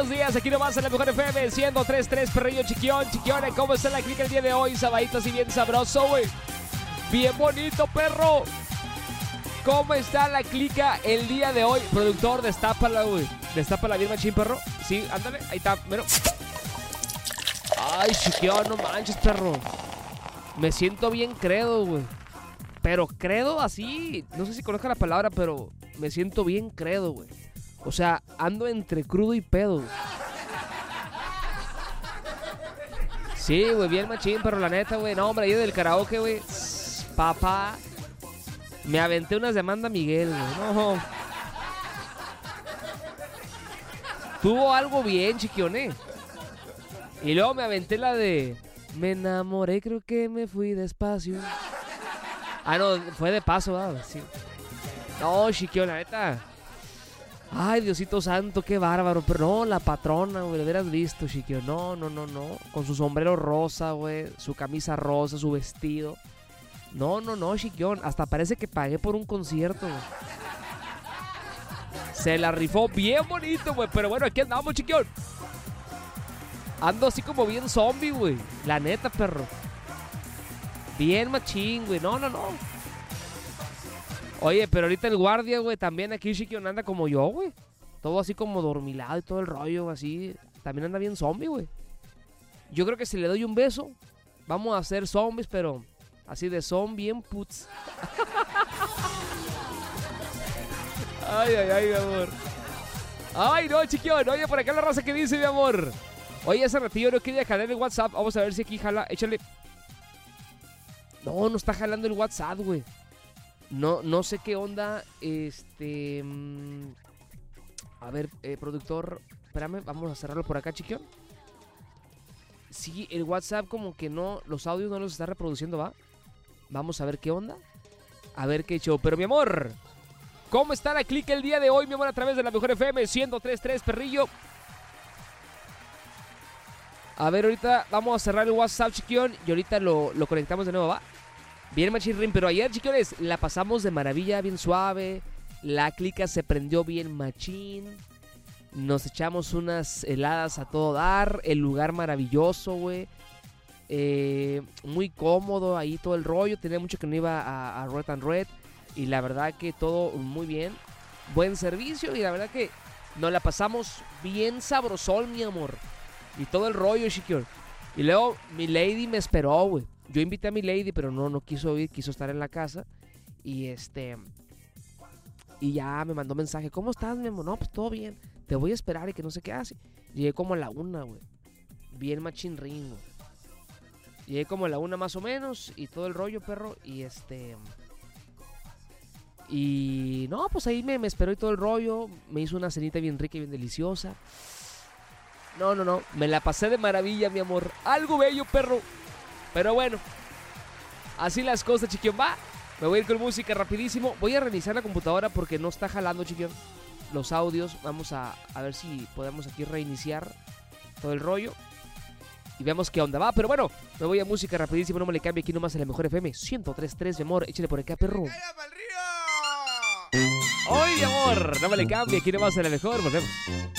buenos días. Aquí nomás en la mejor FM 103.3, perrillo chiquión. Chiquione, ¿cómo está la clica el día de hoy? Sabadito así bien sabroso, güey. Bien bonito, perro. ¿Cómo está la clica el día de hoy? Productor, destápala, güey. Destápala bien machín, perro. Sí, ándale, ahí está, mero. Ay, chiquión, no manches, perro. Me siento bien credo, güey. Pero credo así, no sé si conozca la palabra, pero me siento bien credo, güey. O sea, ando entre crudo y pedo, güey. Sí, güey, bien machín, pero la neta, güey. No, hombre, ahí del karaoke, güey. Papá, me aventé unas de Amanda Miguel, güey. No. Tuvo algo bien, chiquione. Y luego me aventé la de... Me enamoré, creo que me fui despacio. Ah, no, fue de paso, ¿verdad? Sí. No, chiquión, la neta. Ay, Diosito santo, qué bárbaro. Pero no, la patrona, güey, lo hubieras visto, chiquión. No. Con su sombrero rosa, güey. Su camisa rosa, su vestido. No, chiquión. Hasta parece que pagué por un concierto, güey. Se la rifó bien bonito, güey. Pero bueno, aquí andamos, chiquión. Ando así como bien zombie, güey. La neta, perro. Bien machín, güey. No. Oye, pero ahorita el guardia, güey, también aquí chiquión anda como yo, güey. Todo así como dormilado y todo el rollo, así. También anda bien zombie, güey. Yo creo que si le doy un beso, vamos a ser zombies, pero así de zombie bien puts. Ay, mi amor. Ay, no, chiquión. Oye, por acá la raza que dice, mi amor. Oye, hace ratillo no quería jalar el WhatsApp. Vamos a ver si aquí jala. Échale. No está jalando el WhatsApp, güey. No sé qué onda. A ver, productor. Espérame, vamos a cerrarlo por acá, chiquión. Sí, el WhatsApp como que no. Los audios no los está reproduciendo, ¿va? Vamos a ver qué onda. A ver qué show. Pero mi amor, ¿cómo está la clica el día de hoy, mi amor? A través de la mejor FM 103.3, perrillo. A ver, ahorita vamos a cerrar el WhatsApp, chiquión. Y ahorita lo conectamos de nuevo, ¿va? Bien machirrín, pero ayer, chiquiones, la pasamos de maravilla, bien suave. La clica se prendió bien machín. Nos echamos unas heladas a todo dar. El lugar maravilloso, güey. Muy cómodo ahí todo el rollo. Tenía mucho que no iba a Red and Red. Y la verdad que todo muy bien. Buen servicio y la verdad que nos la pasamos bien sabrosón, mi amor. Y todo el rollo, chiquión. Y luego mi lady me esperó, güey. Yo invité a mi lady, pero no quiso ir, quiso estar en la casa. Y y ya me mandó mensaje. ¿Cómo estás, mi amor? No, pues todo bien. Te voy a esperar y que no sé qué hace. Llegué como a la 1, güey. Bien machín ring, güey. Llegué como a la 1 más o menos. Y todo el rollo, perro. Y no, pues ahí me esperó y todo el rollo. Me hizo una cenita bien rica y bien deliciosa. No. Me la pasé de maravilla, mi amor. Algo bello, perro. Pero bueno, así las cosas, chiquión. Va, me voy a ir con música rapidísimo. Voy a reiniciar la computadora porque no está jalando, chiquión, los audios. Vamos a ver si podemos aquí reiniciar todo el rollo y veamos qué onda, va. Pero bueno, me voy a música rapidísimo. No me le cambie aquí nomás en la mejor FM 103.3, mi amor. Échale por acá, perro. ¡Ay, mi amor! No me le cambie aquí nomás en la mejor. Volvemos.